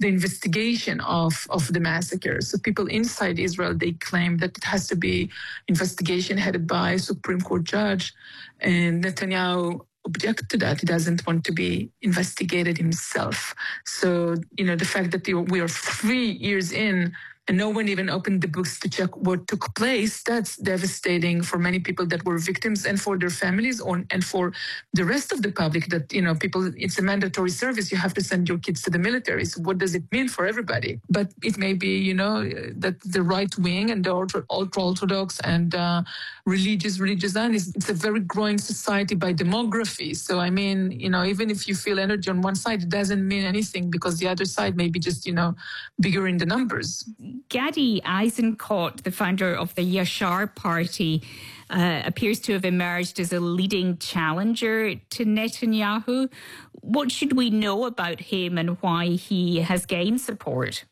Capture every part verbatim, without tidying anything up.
the investigation of, of the massacre. So people inside Israel, they claim that it has to be investigation headed by a Supreme Court judge. And Netanyahu object to that. He doesn't want to be investigated himself. So, you know, the fact that we are three years in and no one even opened the books to check what took place, that's devastating for many people that were victims and for their families or, and for the rest of the public that, you know, people, it's a mandatory service. You have to send your kids to the military. So what does it mean for everybody? But it may be, you know, that the right wing and the ultra-Orthodox and uh, religious, religious Zionists, it's a very growing society by demography. So, I mean, you know, even if you feel energy on one side, it doesn't mean anything because the other side may be just, you know, bigger in the numbers. Gadi Eisenkot, the founder of the Yashar Party, uh, appears to have emerged as a leading challenger to Netanyahu. What should we know about him and why he has gained support?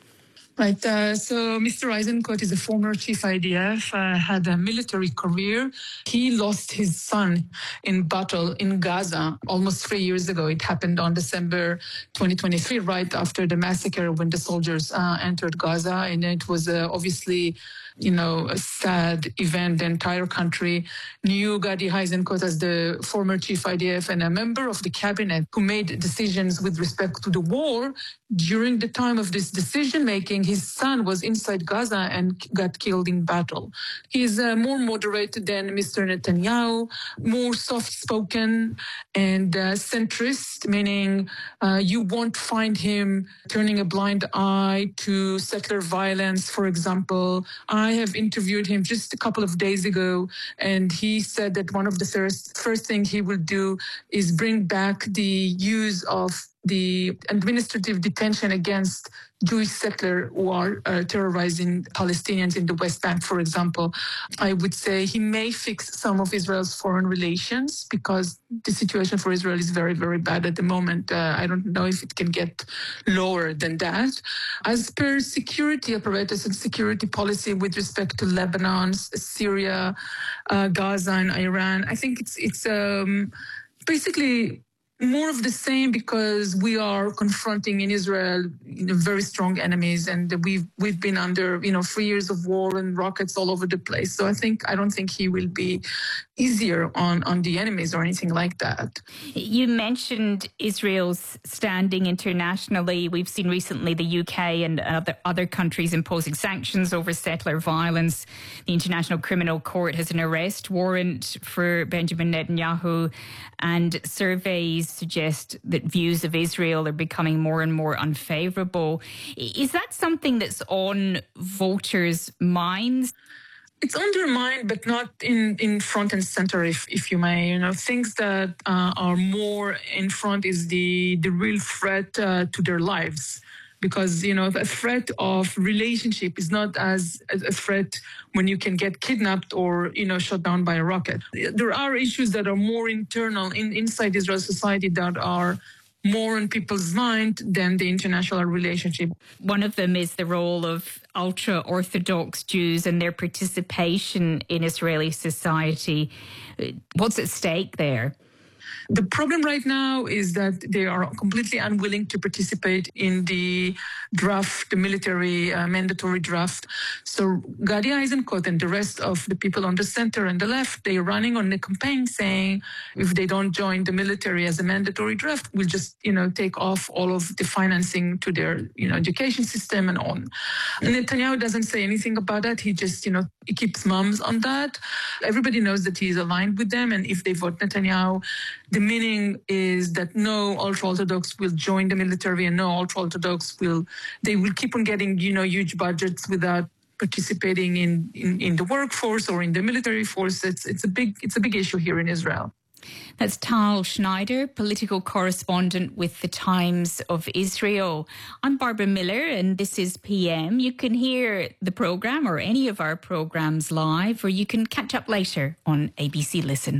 Right. Uh, so Mister Eisenkot is a former chief I D F, uh, had a military career. He lost his son in battle in Gaza almost three years ago. It happened on December twenty twenty-three, right after the massacre when the soldiers uh, entered Gaza. And it was uh, obviously, you know, a sad event. The entire country knew Gadi Eisenkot as the former chief I D F and a member of the cabinet who made decisions with respect to the war. During the time of this decision-making, his son was inside Gaza and got killed in battle. He's uh, more moderate than Mister Netanyahu, more soft-spoken and uh, centrist, meaning uh, you won't find him turning a blind eye to settler violence, for example. I have interviewed him just a couple of days ago, and he said that one of the first, first thing he will do is bring back the use of the administrative detention against Jewish settlers who are uh, terrorizing Palestinians in the West Bank, for example. I would say he may fix some of Israel's foreign relations because the situation for Israel is very, very bad at the moment. Uh, I don't know if it can get lower than that. As per security apparatus and security policy with respect to Lebanon, Syria, uh, Gaza, and Iran, I think it's it's um, basically more of the same because we are confronting in Israel, you know, very strong enemies, and we've we've been under, you know, three years of war and rockets all over the place. So I think I don't think he will be easier on, on the enemies or anything like that. You mentioned Israel's standing internationally. We've seen recently the U K and other other countries imposing sanctions over settler violence. The International Criminal Court has an arrest warrant for Benjamin Netanyahu, and surveys suggest that views of Israel are becoming more and more unfavourable. Is that something that's on voters' minds? It's on their mind, but not in, in front and center, if if you may. You know, things that uh, are more in front is the the real threat uh, to their lives. Because, you know, the threat of relationship is not as a threat when you can get kidnapped or, you know, shot down by a rocket. There are issues that are more internal in, inside Israel society that are more in people's mind than the international relationship. One of them is the role of ultra-Orthodox Jews and their participation in Israeli society. What's at stake there? The problem right now is that they are completely unwilling to participate in the draft, the military uh, mandatory draft. So Gadi Eisenkot and the rest of the people on the center and the left, they're running on the campaign saying if they don't join the military as a mandatory draft, we'll just, you know, take off all of the financing to their, you know, education system and on. And Netanyahu doesn't say anything about that. He just, you know, he keeps mums on that. Everybody knows that he's aligned with them. And if they vote Netanyahu, the meaning is that no ultra-Orthodox will join the military and no ultra-Orthodox will, they will keep on getting, you know, huge budgets without participating in, in, in the workforce or in the military force. It's, it's a big, it's a big issue here in Israel. That's Tal Schneider, political correspondent with the Times of Israel. I'm Barbara Miller and this is P M. You can hear the programme or any of our programmes live, or you can catch up later on A B C Listen.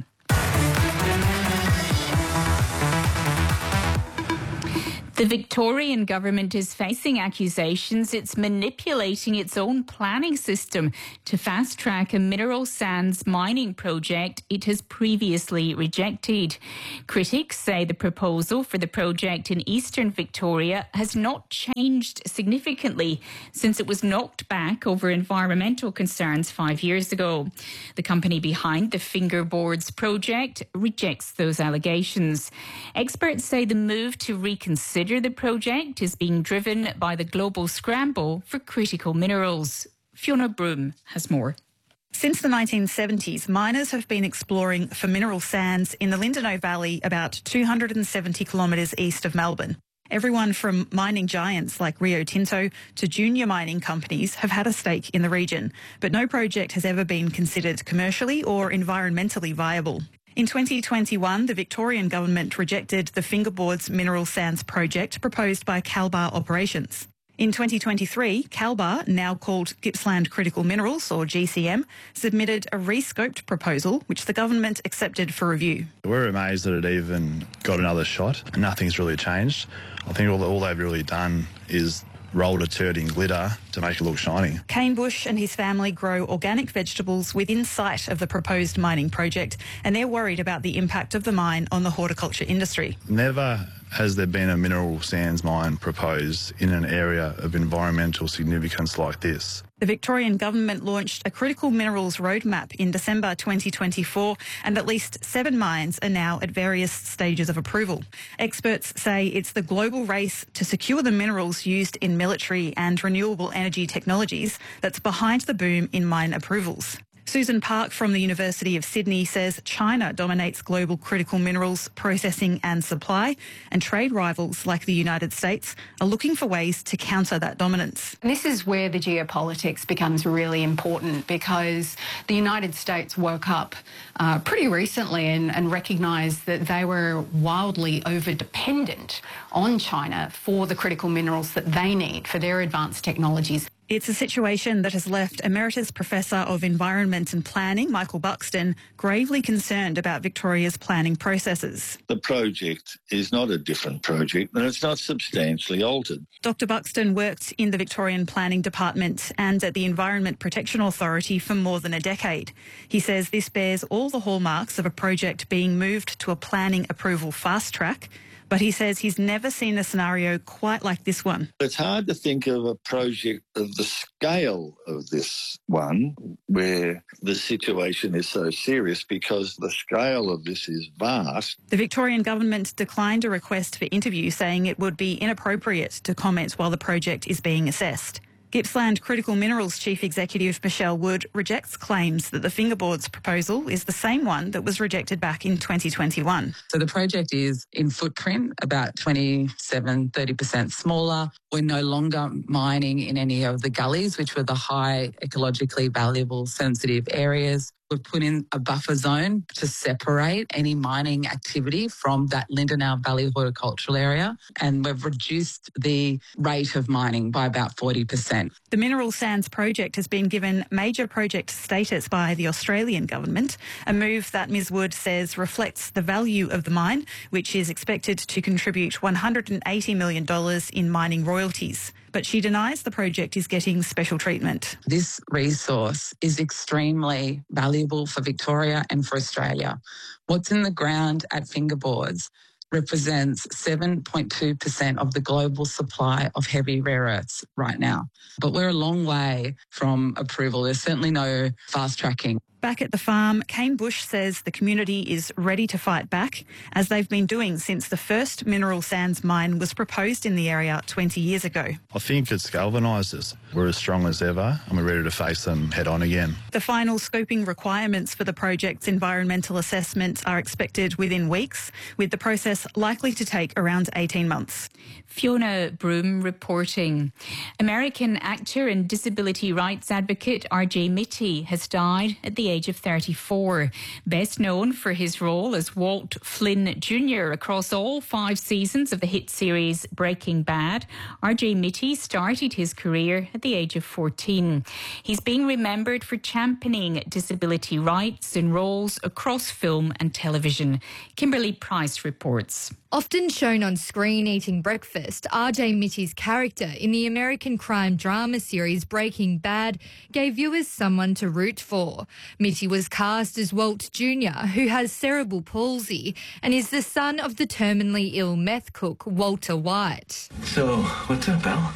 The Victorian government is facing accusations it's manipulating its own planning system to fast-track a mineral sands mining project it has previously rejected. Critics say the proposal for the project in eastern Victoria has not changed significantly since it was knocked back over environmental concerns five years ago. The company behind the Fingerboards project rejects those allegations. Experts say the move to reconsider the project is being driven by the global scramble for critical minerals. Fiona Broom has more. Since the nineteen seventies, miners have been exploring for mineral sands in the Lindenow Valley, about two hundred seventy kilometres east of Melbourne. Everyone from mining giants like Rio Tinto to junior mining companies have had a stake in the region, but no project has ever been considered commercially or environmentally viable. In twenty twenty-one, the Victorian government rejected the Fingerboards mineral sands project proposed by Kalbar Operations. In twenty twenty-three, Kalbar, now called Gippsland Critical Minerals, or G C M, submitted a re-scoped proposal which the government accepted for review. We're amazed that it even got another shot. Nothing's really changed. I think all, all they've really done is rolled a turd in glitter to make it look shiny. Kane Bush and his family grow organic vegetables within sight of the proposed mining project, and they're worried about the impact of the mine on the horticulture industry. Never has there been a mineral sands mine proposed in an area of environmental significance like this. The Victorian government launched a critical minerals roadmap in December twenty twenty-four, and at least seven mines are now at various stages of approval. Experts say it's the global race to secure the minerals used in military and renewable energy technologies that's behind the boom in mine approvals. Susan Park from the University of Sydney says China dominates global critical minerals processing and supply, and trade rivals like the United States are looking for ways to counter that dominance. This is where the geopolitics becomes really important, because the United States woke up uh, pretty recently and, and recognised that they were wildly over-dependent on China for the critical minerals that they need for their advanced technologies. It's a situation that has left Emeritus Professor of Environment and Planning, Michael Buxton, gravely concerned about Victoria's planning processes. The project is not a different project, and it's not substantially altered. Doctor Buxton worked in the Victorian Planning Department and at the Environment Protection Authority for more than a decade. He says this bears all the hallmarks of a project being moved to a planning approval fast track, but he says he's never seen a scenario quite like this one. It's hard to think of a project of the scale of this one where the situation is so serious, because the scale of this is vast. The Victorian government declined a request for interview, saying it would be inappropriate to comment while the project is being assessed. Gippsland Critical Minerals Chief Executive Michelle Wood rejects claims that the Fingerboards proposal is the same one that was rejected back in twenty twenty-one. So the project is in footprint about twenty-seven, thirty percent smaller. We're no longer mining in any of the gullies, which were the high ecologically valuable sensitive areas. We've put in a buffer zone to separate any mining activity from that Lindenow Valley horticultural area, and we've reduced the rate of mining by about forty percent. The Mineral Sands project has been given major project status by the Australian government, a move that Miz Wood says reflects the value of the mine, which is expected to contribute one hundred eighty million dollars in mining royalties. But she denies the project is getting special treatment. This resource is extremely valuable for Victoria and for Australia. What's in the ground at Fingerboards represents seven point two percent of the global supply of heavy rare earths right now. But we're a long way from approval. There's certainly no fast tracking. Back at the farm, Kane Bush says the community is ready to fight back, as they've been doing since the first mineral sands mine was proposed in the area twenty years ago. I think it's galvanised us. We're as strong as ever, and we're ready to face them head on again. The final scoping requirements for the project's environmental assessment are expected within weeks, with the process likely to take around eighteen months. Fiona Broom reporting. American actor and disability rights advocate R J Mitte has died at the age age of thirty-four. Best known for his role as Walt Flynn Junior across all five seasons of the hit series Breaking Bad, R J Mitte started his career at the age of fourteen. He's being remembered for championing disability rights in roles across film and television. Kimberly Price reports. Often shown on screen eating breakfast, R J Mitte's character in the American crime drama series Breaking Bad gave viewers someone to root for. Mitte was cast as Walt Junior, who has cerebral palsy and is the son of the terminally ill meth cook Walter White. So, what's up, Al?